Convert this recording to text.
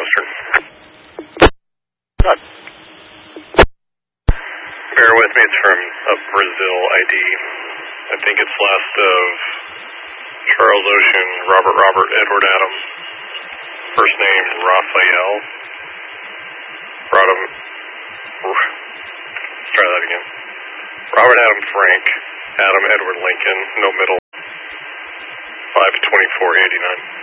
Western. Bear with me, it's from a Brazil ID. I think it's last of Charles Ocean, Robert, Edward Adam. First name Raphael. Let's try that again. Robert Adam Frank, Adam Edward Lincoln, no middle. 52489.